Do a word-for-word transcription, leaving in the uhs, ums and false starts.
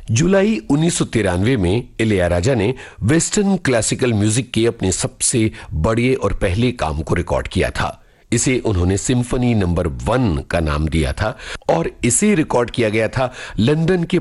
जुलाई उन्नीस सौ तिरानवे में इलैयाराजा ने वेस्टर्न क्लासिकल म्यूजिक के अपने सबसे बड़े और पहले काम को रिकॉर्ड किया था। इसे उन्होंने सिम्फनी नंबर वन का नाम दिया था और इसे रिकॉर्ड किया गया था लंदन के